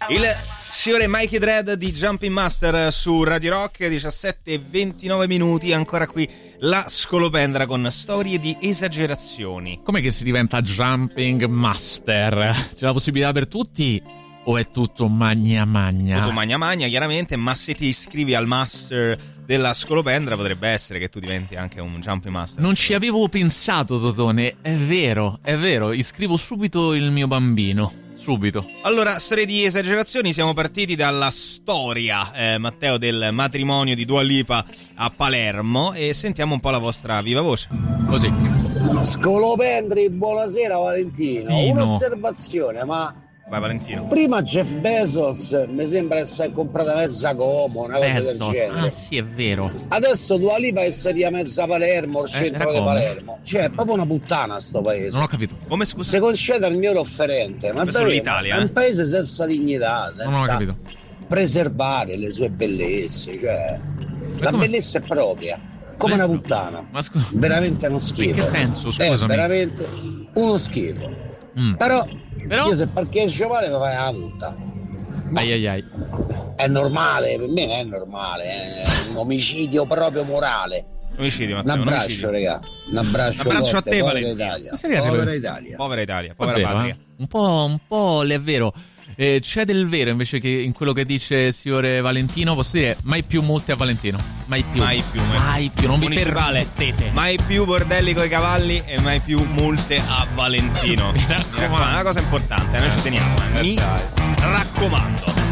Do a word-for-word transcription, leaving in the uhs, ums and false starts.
Il signore Mikey Dread di Jumping Master su Radio Rock, diciassette e ventinove minuti, ancora qui la Scolopendra con storie di esagerazioni. Com'è che si diventa Jumping Master? C'è la possibilità per tutti o è tutto magna magna? Tutto magna magna, chiaramente, ma se ti iscrivi al Master della Scolopendra potrebbe essere che tu diventi anche un Jumping Master. Non ci avevo pensato, Totone, è vero, è vero, iscrivo subito il mio bambino. Subito. Allora, storie di esagerazioni, siamo partiti dalla storia, eh, Matteo, del matrimonio di Dua Lipa a Palermo e sentiamo un po' la vostra viva voce. Così. Scolopendri, buonasera Valentino. Tino. Un'osservazione, ma Vai Valentino. prima Jeff Bezos mi sembra essere comprata mezza Como, una cosa del Bezos. genere. Ah sì, è vero. Adesso Dua Lipa è via mezza Palermo, il centro di come? Palermo. Cioè, è proprio una puttana sto paese. Non ho capito. Come scusa? Se concede il mio offerente, ma Come davvero, sull'Italia, è un eh? paese senza dignità, senza Non ho capito. preservare le sue bellezze, cioè la come- bellezza è propria, come Ma- una puttana. Ma scusa. Veramente uno schifo. In che senso, È scusami? veramente uno schifo. Mm. Però, Però? io se parcheggio male mi fai la multa. Ai ai ai. È normale, per me non è normale, è un omicidio proprio morale. Omicidio, Un Matteo, un abbraccio, omicidio. raga. Un abbraccio, Un abbraccio forte, a te, povera Valentino. Italia. Ma seriamente? Povera Italia. Povera Italia, È povera vero, patria. eh? Un po', un po' è vero. Eh, c'è del vero invece che in quello che dice il signore Valentino. Posso dire mai più multe a Valentino. Mai più. Mai più, mai Mai più. Non vi Municipale. permettete. Mai più bordelli coi cavalli e mai più multe a Valentino. Mi Mi raccomando. raccomando, una cosa importante, noi ci teniamo. eh. Mi dai. raccomando.